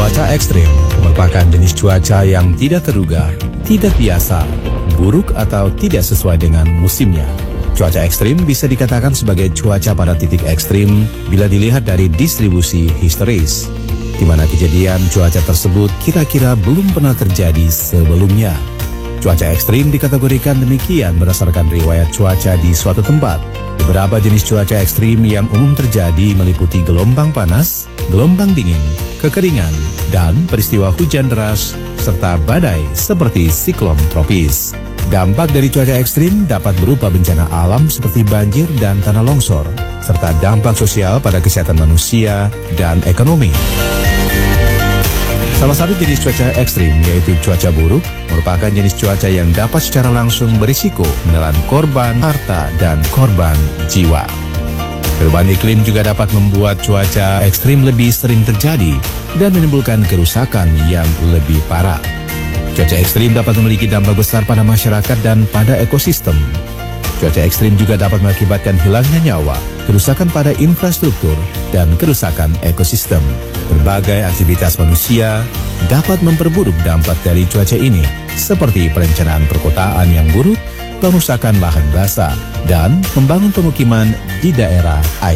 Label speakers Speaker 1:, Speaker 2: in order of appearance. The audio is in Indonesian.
Speaker 1: Cuaca ekstrim merupakan jenis cuaca yang tidak terduga, tidak biasa, buruk atau tidak sesuai dengan musimnya. Cuaca ekstrim bisa dikatakan sebagai cuaca pada titik ekstrim bila dilihat dari distribusi historis, di mana kejadian cuaca tersebut kira-kira belum pernah terjadi sebelumnya. Cuaca ekstrim dikategorikan demikian berdasarkan riwayat cuaca di suatu tempat. Beberapa jenis cuaca ekstrim yang umum terjadi meliputi gelombang panas, gelombang dingin, kekeringan, dan peristiwa hujan deras, serta badai seperti siklon tropis. Dampak dari cuaca ekstrim dapat berupa bencana alam seperti banjir dan tanah longsor, serta dampak sosial pada kesehatan manusia dan ekonomi. Salah satu jenis cuaca ekstrim yaitu cuaca buruk merupakan jenis cuaca yang dapat secara langsung berisiko menelan korban harta dan korban jiwa. Perubahan iklim juga dapat membuat cuaca ekstrim lebih sering terjadi dan menimbulkan kerusakan yang lebih parah. Cuaca ekstrim dapat memiliki dampak besar pada masyarakat dan pada ekosistem. Cuaca ekstrim juga dapat mengakibatkan hilangnya nyawa, kerusakan pada infrastruktur, dan kerusakan ekosistem. Berbagai aktivitas manusia dapat memperburuk dampak dari cuaca ini, seperti perencanaan perkotaan yang buruk, perusakan lahan basah, dan membangun pemukiman di daerah air.